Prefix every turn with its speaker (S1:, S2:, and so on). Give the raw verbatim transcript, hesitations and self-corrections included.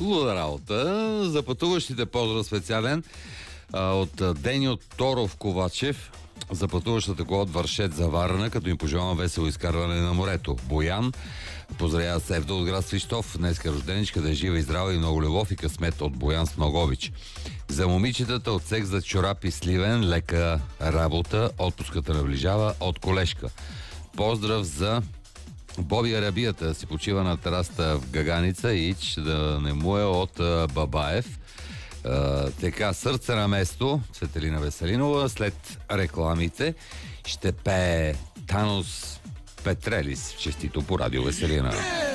S1: Хубава работа. За пътуващите поздрав специален а, от Дени Торов Ковачев. За пътуващата кола от Вършет за Варна, като им пожелавам весело изкарване на морето. Боян поздравява Севда от град Свищов. Днеска рожденичка, да е жива и здрава и много любов и късмет от Боян с много обич. За момичетата от секс за чорапи Сливен, лека работа, отпуската наближава от колежка. Поздрав за Боби Арабията, си почива на тераста в Гаганица и че да не му е от а, Бабаев. А, така, сърце на место, Цветелина Веселинова, след рекламите ще пее Танос Петрелис, честито по радио Веселина.